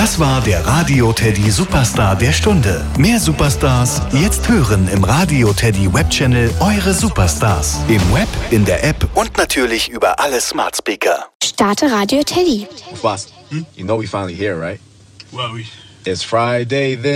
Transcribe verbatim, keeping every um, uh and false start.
Das war der Radio Teddy Superstar der Stunde. Mehr Superstars jetzt hören im Radio Teddy Webchannel Eure Superstars. Im Web, in der App und natürlich über alle Smart Speaker. Starte Radio Teddy. Boss, hmm? You know we finally here, right? Well, we... It's Friday then.